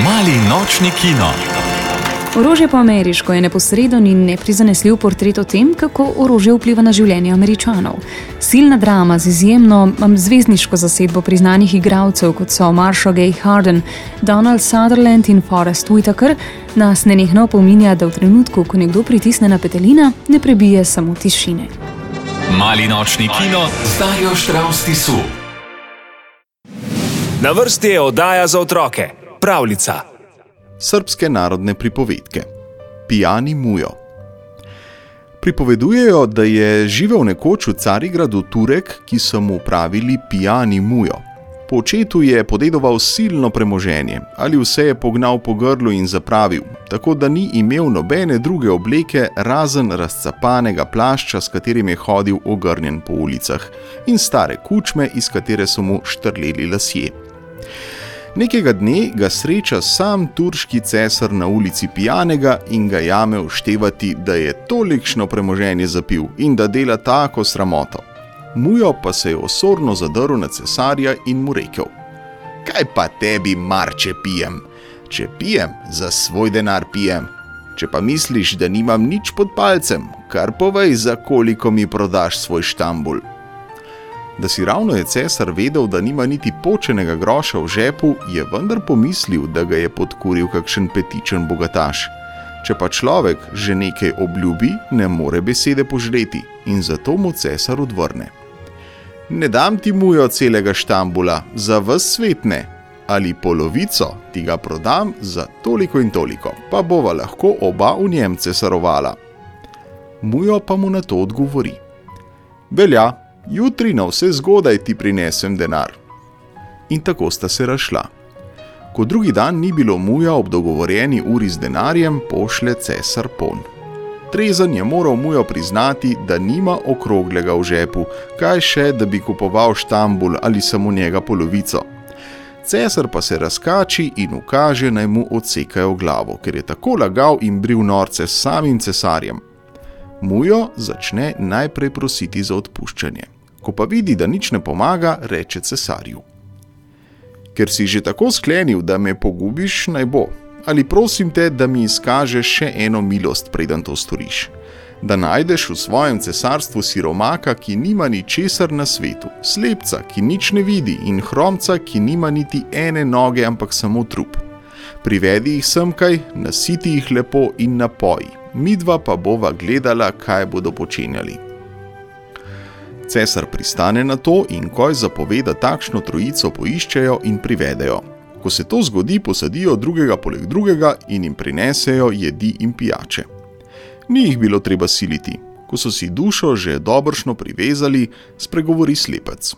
Mali nočni kino. Orožje po ameriško je neposreden in neprizanesljiv portret o tem, kako orožje vpliva na življenje Američanov. Silna drama z izjemno zvezdniško zasedbo priznanih igralcev, kot so Marsha Gay Harden, Donald Sutherland in Forest Whitaker, nas nenehno opominja, da v trenutku, ko nekdo pritisne na petelina, ne prebije samo tišine. Mali nočni kino z Darjo Štravs Tisu. Na vrsti je oddaja za otroke, pravljica. Srbske narodne pripovedke. Pijani Mujo. Pripovedujejo, da je živel nekoč v Carigradu Turek, ki so mu pravili Pijani Mujo. Po očetu je podedoval silno premoženje, ali vse je pognal po grlu in zapravil, tako da ni imel nobene druge obleke razen razcapanega plašča, s katerim je hodil ogrnjen po ulicah, in stare kučme, iz katere so mu štrleli lasje. Nekega dne ga sreča sam turški cesar na ulici pijanega in ga jame uštevati, da je tolikšno premoženje zapil in da dela tako sramoto. Mujo pa se je osorno zadrl na cesarja in mu rekel: "Kaj pa tebi mar, če pijem? Če pijem, za svoj denar pijem. Če pa misliš, da nimam nič pod palcem, kar povej, za koliko mi prodaš svoj štambul." Da si ravno je cesar vedel, da nima niti počenega groša v žepu, je vendar pomislil, da ga je podkuril kakšen petičen bogataš. Če pa človek že nekaj obljubi, ne more besede požreti, in zato mu cesar odvrne: "Ne dam ti, Mujo, celega štambula, za ves svet ne, ali polovico ti ga prodam za toliko in toliko, pa bova lahko oba v njem cesarovala." Mujo pa mu na to odgovori: "Velja, jutri na vse zgodaj ti prinesem denar." In tako sta se razšla. Ko drugi dan ni bilo Muja ob dogovorjeni uri z denarjem, pošlje cesar pon. Trezen je moral Mujo priznati, da nima okroglega v žepu, kaj še, da bi kupoval štambul ali samo njega polovico. Cesar pa se razkači in ukaže, naj mu odsekajo glavo, ker je tako lagal in bril norce s samim cesarjem. Mujo začne najprej prositi za odpuščanje. Ko pa vidi, da nič ne pomaga, reče cesarju: "Ker si že tako sklenil, da me pogubiš, naj bo. Ali prosim te, da mi izkažeš še eno milost, preden to storiš. Da najdeš v svojem cesarstvu siromaka, ki nima ničesar na svetu, slepca, ki nič ne vidi, in hromca, ki nima niti ene noge, ampak samo trup. Privedi jih semkaj, nasiti jih lepo in napoji. Midva pa bova gledala, kaj bodo počenjali." Cesar pristane na to in koj zapove, da takšno trojico poiščejo in privedejo. Ko se to zgodi, posadijo drugega poleg drugega in jim prinesejo jedi in pijače. Ni jih bilo treba siliti. Ko so si dušo že dobršno privezali, spregovori slepec: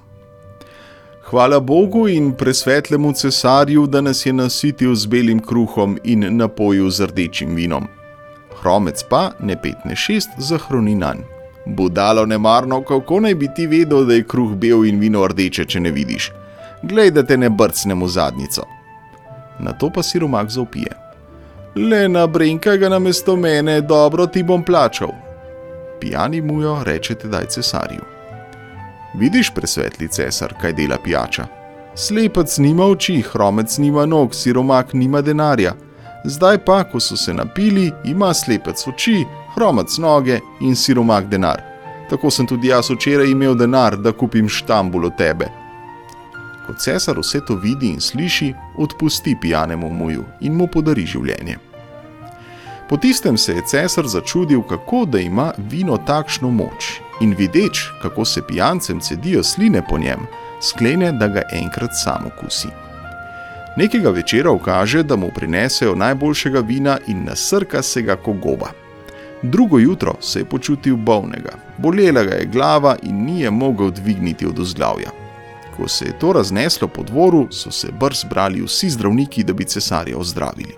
"Hvala Bogu in presvetlemu cesarju, da nas je nasitil z belim kruhom in napojil z rdečim vinom." Hromec pa, ne 5 ne 6, zahroni nanj: "Budalo nemarno, kako naj bi ti vedel, da je kruh bel in vino rdeče, če ne vidiš? Glej, da te ne brcnem v zadnico." Na to pa siromak zavpije: "Le nabrenkaj ga namesto mene, dobro ti bom plačal." Pijani Mujo reče tedaj cesarju: "Vidiš, presvetli cesar, kaj dela pijača? Slepec nima oči, hromec nima nog, siromak nima denarja. Zdaj pa, ko so se napili, ima slepec oči, hromec noge in siromak denar. Tako sem tudi jaz včeraj imel denar, da kupim štambul od tebe." Ko cesar vse to vidi in sliši, odpusti pijanemu Muju in mu podari življenje. Po tistem se je cesar začudil, kako da ima vino takšno moč, in videč, kako se pijancem cedijo sline po njem, sklene, da ga enkrat sam okusi. Nekega večera ukaže, da mu prinesejo najboljšega vina in nasrka se ga ko goba. Drugo jutro se je počutil bolnega, bolela ga je glava in ni je mogel dvigniti od vzglavja. Ko se je to razneslo po dvoru, so se brž zbrali vsi zdravniki, da bi cesarja ozdravili.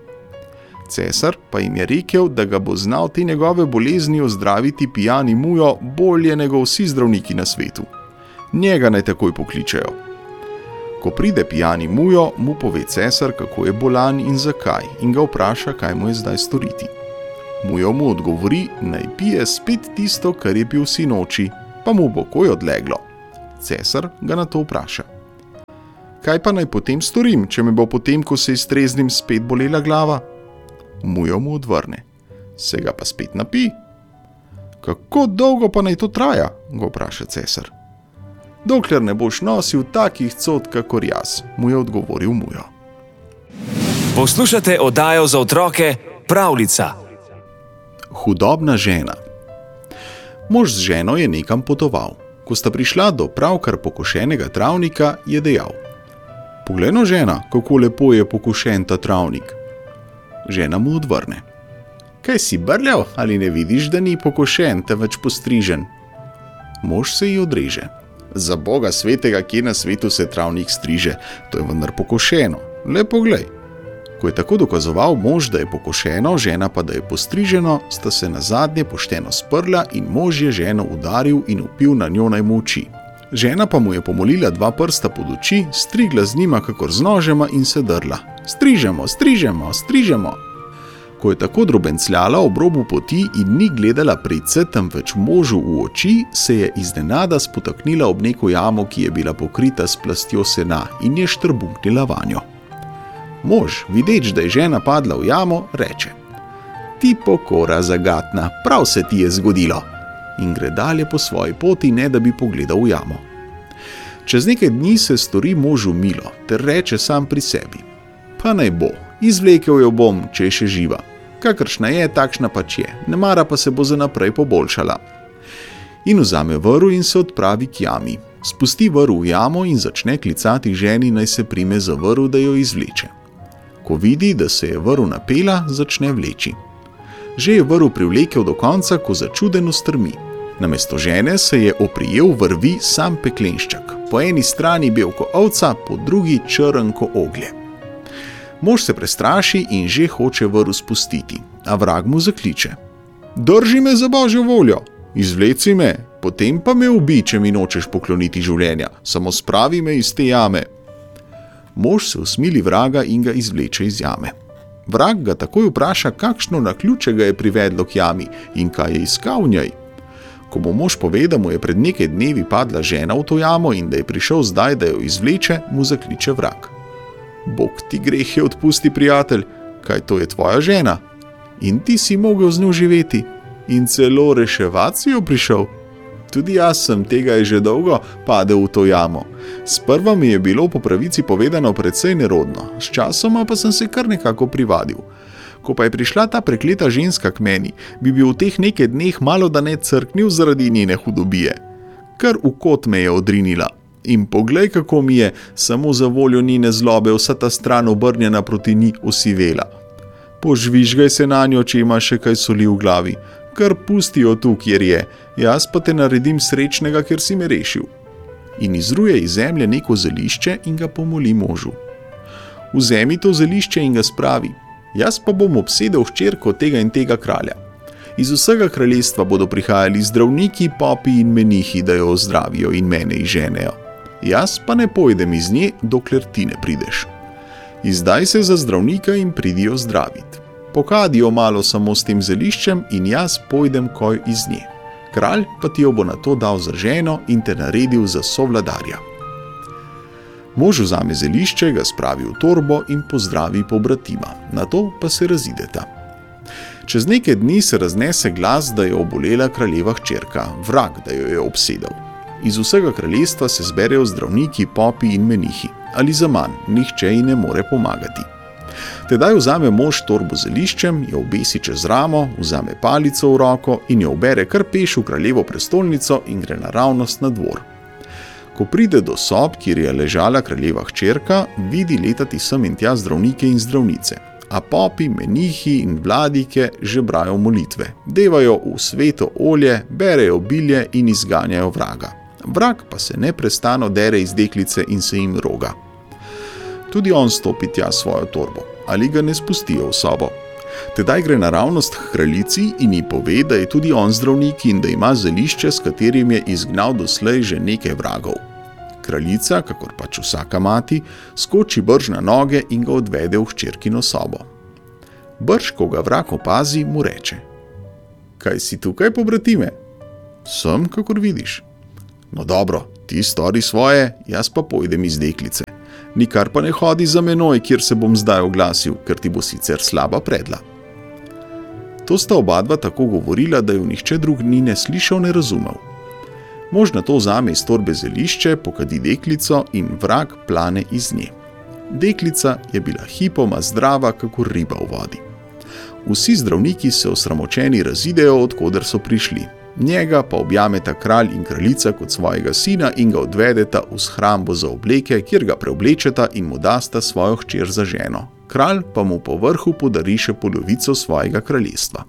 Cesar pa jim je rekel, da ga bo znal te njegove bolezni ozdraviti pijani Mujo bolje nego vsi zdravniki na svetu. Njega naj takoj pokličejo. Ko pride pijani Mujo, mu pove cesar, kako je bolan in zakaj, in ga vpraša, kaj mu je zdaj storiti. Mujo mu odgovori, naj pije spet tisto, kar je pil sinoči, pa mu bo koj odleglo. Cesar ga na to vpraša: kaj pa naj potem storim, če me bo potem, ko se iztreznim, spet bolela glava? Mujo mu odvrne: se ga pa spet napi. Kako dolgo pa naj to traja? Ga vpraša cesar. Dokler ne boš nosil takih cot, kakor jaz, mu je odgovoril Mujo. Poslušate oddajo za otroke Pravljica. Hudobna žena. Mož z ženo je nekam potoval. Ko sta prišla do pravkar pokošenega travnika, je dejal: poglej no, žena, kako lepo je pokošen ta travnik. Žena mu odvrne: kaj si brljal, ali ne vidiš, da ni pokošen, temveč postrižen? Mož se ji odreže: za Boga svetega, kje na svetu se travnik striže, to je vendar pokošeno, le poglej. Ko je tako dokazoval mož, da je pokošeno, žena pa da je postriženo, sta se nazadnje pošteno sprla in mož je ženo udaril in vpil na njo naj mu oči. Žena pa mu je pomolila 2 prsta pod oči, strigla z njima kakor z nožema in se drla: strižemo, strižemo, strižemo. Ko je tako drobencljala ob robu poti in ni gledala predse, temveč možu v oči, se je iznenada spotaknila ob neko jamo, ki je bila pokrita s plastjo sena, in je štrbunknila vanjo. Mož, videč, da je žena padla v jamo, reče: ti pokora zagatna, prav se ti je zgodilo, in gre dalje po svoji poti, ne da bi pogledal v jamo. Čez nekaj dni se stori možu milo, ter reče sam pri sebi: pa naj bo, izvlekel jo bom, če je še živa. Kakršna je, takšna pač je, nemara pa se bo za naprej poboljšala. In vzame vrv in se odpravi k jami. Spusti vrv v jamo in začne klicati ženi, naj se prime za vrv, da jo izvleče. Ko vidi, da se je vrv napela, začne vleči. Že je vrv privlekel do konca, ko začudeno strmi. Namesto žene se je oprijel vrvi sam peklenščak. Po eni strani bel ko ovca, po drugi črn ko oglje. Mož se prestraši in že hoče vrv spustiti, a vrag mu zakliče: drži me za božjo voljo, izvleci me, potem pa me ubij, če mi nočeš pokloniti življenja, samo spravi me iz te jame. Mož se usmili vraga in ga izvleče iz jame. Vrag ga takoj vpraša, kakšno naključje ga je privedlo k jami in kaj je iskal v njej. Ko mu mož pove, da mu je pred nekaj dnevi padla žena v to jamo in da je prišel zdaj, da jo izvleče, mu zakliče vrag: Bog ti grehe odpusti, prijatelj, kaj to je tvoja žena? In ti si mogel z njo živeti in celo reševat si jo prišel. Tudi jaz sem, tega je že dolgo, padel v to jamo. Sprva mi je bilo po pravici povedano precej nerodno, s časoma pa sem se kar nekako privadil. Ko pa je prišla ta prekleta ženska k meni, bi bil v teh nekaj dneh malo da ne crknil zaradi njene hudobije. Kar v kot me je odrinila. In poglej, kako mi je, samo za voljo njene zlobe, vsa ta stran obrnjena proti njej osivela. Požvižgaj se na njo, če ima še kaj soli v glavi. Kar pusti jo tu, kjer je, jaz pa te naredim srečnega, ker si me rešil. In izruje iz zemlje neko zelišče in ga pomoli možu. Vzemi to zelišče in ga spravi, jaz pa bom obsedel hčerko tega in tega kralja. Iz vsega kraljestva bodo prihajali zdravniki, popi in menihi, da jo ozdravijo in mene izženejo. Jaz pa ne pojdem iz nje, dokler ti ne prideš. Izdaj se za zdravnika in pridi jo zdravit. Pokadi jo malo samo s tem zeliščem in jaz pojdem koj iz nje. Kralj pa ti jo bo na to dal za ženo in te naredil za sovladarja. Mož vzame zelišče, ga spravi v torbo in pozdravi pobratima, nato pa se razideta. Čez nekaj dni se raznese glas, da je obolela kraljeva hčerka, vrag, da jo je obsedel. Iz vsega kraljestva se zberejo zdravniki, popi in menihi, ali zaman, nihče ji ne more pomagati. Tedaj vzame mož torbo z zeliščem, jo obesi čez ramo, vzame palico v roko in jo ubere kar peš v kraljevo prestolnico in gre naravnost na dvor. Ko pride do sob, kjer je ležala kraljeva hčerka, vidi letati sem in tja zdravnike in zdravnice, a popi, menihi in vladike žebrajo molitve, devajo v sveto olje, berejo bilje in izganjajo vraga. Vrag pa se neprestano dere iz deklice in se jim roga. Tudi on stopi tja svojo torbo, ali ga ne spustijo v sobo. Tedaj gre naravnost k kraljici in ji pove, da je tudi on zdravnik in da ima zelišče, s katerim je izgnal doslej že nekaj vragov. Kraljica, kakor pač vsaka mati, skoči brž na noge in ga odvede v hčerkino sobo. Brž, ko ga vrag opazi, mu reče: Kaj si tukaj, pobratime? Sem, kakor vidiš. No dobro, ti stori svoje, jaz pa pojdem iz deklice. Nikar pa ne hodi za menoj, kjer se bom zdaj oglasil, ker ti bo sicer slaba predla. To sta obadva tako govorila, da ju nihče drug ni ne slišal, ne razumel. Mož nato vzame iz torbe zelišče, pokadi deklico in vrag plane iz nje. Deklica je bila hipoma zdrava, kakor riba v vodi. Vsi zdravniki se osramočeni razidejo, odkoder so prišli. Njega pa objameta kralj in kraljica kot svojega sina in ga odvedeta v shrambo za obleke, kjer ga preoblečeta in mu dasta svojo hčer za ženo. Kralj pa mu po vrhu podari še polovico svojega kraljestva.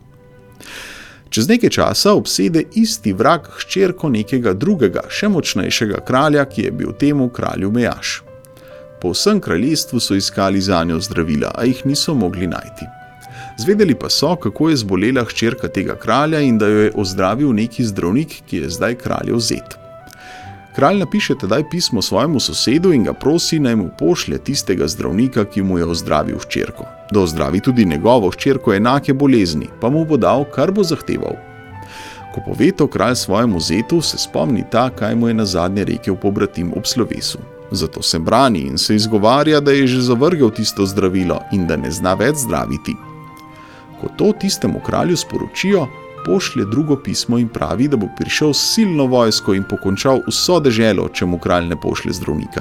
Čez nekaj časa obsede isti vrag hčerko nekega drugega, še močnejšega kralja, ki je bil temu kralju mejaš. Po vsem kraljestvu so iskali zanjo zdravila, a jih niso mogli najti. Zvedeli pa so, kako je zbolela hčerka tega kralja in da jo je ozdravil neki zdravnik, ki je zdaj kraljev zet. Kralj napiše tedaj pismo svojemu sosedu in ga prosi, naj mu pošlje tistega zdravnika, ki mu je ozdravil hčerko. Da ozdravi tudi njegovo hčerko enake bolezni, pa mu bo dal, kar bo zahteval. Ko pove to kralj svojemu zetu, se spomni ta, kaj mu je nazadnje rekel pobratim ob slovesu. Zato se brani in se izgovarja, da je že zavrgel tisto zdravilo in da ne zna več zdraviti. Ko to tistemu kralju sporočijo, pošlje drugo pismo in pravi, da bo prišel s silno vojsko in pokončal vso deželo, če mu kralj ne pošlje zdravnika.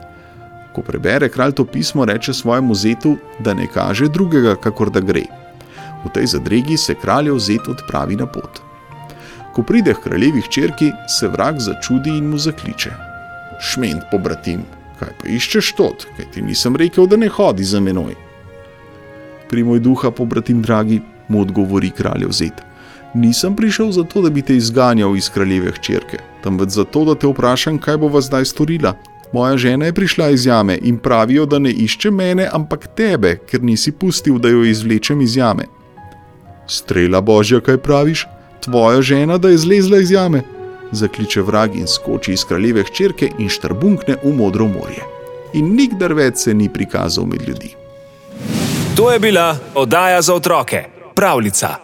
Ko prebere kralj to pismo, reče svojemu zetu, da ne kaže drugega, kakor da gre. V tej zadregi se kraljev zet odpravi na pot. Ko pride k kraljevi hčerki, se vrag začudi in mu zakliče. Šment, pobratim, kaj pa iščeš tot, kaj ti nisem rekel, da ne hodi za menoj. Primoj duha, pobratim dragi, mu odgovori kraljev zet. Nisem prišel zato, da bi te izganjal iz kraljeve hčerke, temveč zato, da te vprašam, kaj bova zdaj storila. Moja žena je prišla iz jame in pravijo, da ne išče mene, ampak tebe, ker nisi pustil, da jo izvlečem iz jame. Strela božja, kaj praviš? Tvoja žena, da je zlezla iz jame? Zakliče vrag in skoči iz kraljeve hčerke in štrbunkne v modro morje. In nikdar več se ni prikazal med ljudi. To je bila oddaja za otroke, Pravljica.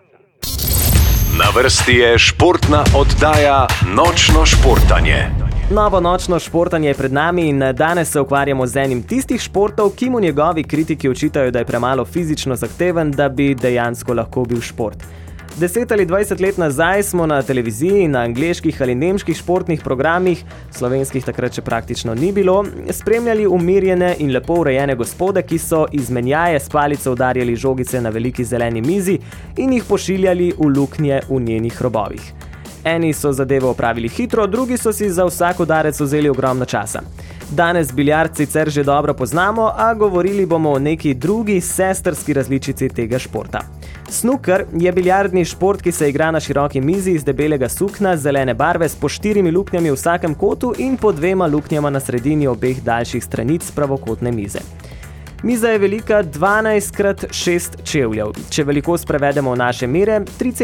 Na vrsti je športna oddaja Nočno športanje. Novo nočno športanje je pred nami in danes se ukvarjamo z enim tistih športov, ki mu njegovi kritiki očitajo, da je premalo fizično zahteven, da bi dejansko lahko bil šport. 10 ali 20 let nazaj smo na televiziji, na angleških ali nemških športnih programih, slovenskih takrat še praktično ni bilo, spremljali umirjene in lepo urejene gospode, ki so iz menjaje s palico udarjali žogice na veliki zeleni mizi in jih pošiljali v luknje v njenih robovih. Eni so zadevo opravili hitro, drugi so si za vsak udarec vzeli ogromno časa. Danes biljard sicer že dobro poznamo, a govorili bomo o neki drugi sestrski različici tega športa. Snooker je biljardni šport, ki se igra na široki mizi iz debelega sukna zelene barve s po 4 luknjami v vsakem kotu in po 2 luknjama na sredini obeh daljših stranic pravokotne mize. Miza je velika 12x6 čevljev, če velikost prevedemo v naše mere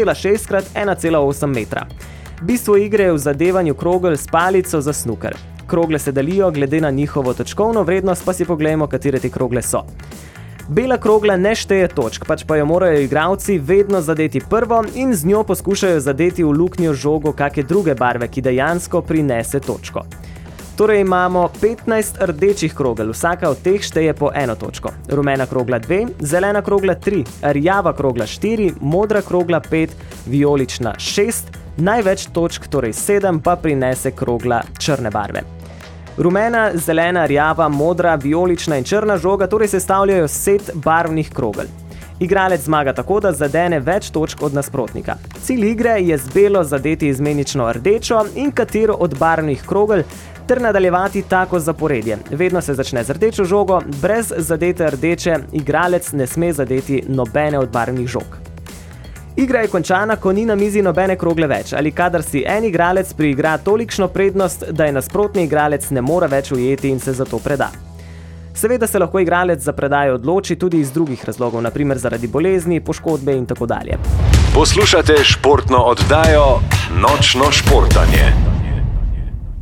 3,6x1,8 metra. Bistvo igre je v zadevanju krogel s palico za snooker. Krogle se delijo glede na njihovo točkovno vrednost, pa si poglejmo, katere te krogle so. Bela krogla ne šteje točk, pač pa jo morajo igralci vedno zadeti prvo in z njo poskušajo zadeti v luknjo žogo kakšne druge barve, ki dejansko prinese točko. Torej imamo 15 rdečih krogel, vsaka od teh šteje po 1 točko. Rumena krogla 2, zelena krogla 3, rjava krogla 4, modra krogla 5, vijolična 6, največ točk, torej 7, pa prinese krogla črne barve. Rumena, zelena, rjava, modra, vijolična in črna žoga torej sestavljajo set barvnih krogel. Igralec zmaga tako, da zadene več točk od nasprotnika. Cilj igre je z belo zadeti izmenično rdečo in katero od barvnih krogel ter nadaljevati tako zaporedje. Vedno se začne z rdečo žogo, brez zadete rdeče igralec ne sme zadeti nobene od barvnih žog. Igra je končana, ko ni na mizi nobene krogle več, ali kadar si en igralec priigra tolikšno prednost, da je nasprotni igralec ne more več ujeti in se zato preda. Seveda se lahko igralec za predajo odloči tudi iz drugih razlogov, naprimer zaradi bolezni, poškodbe in tako dalje. Poslušate športno oddajo Nočno športanje.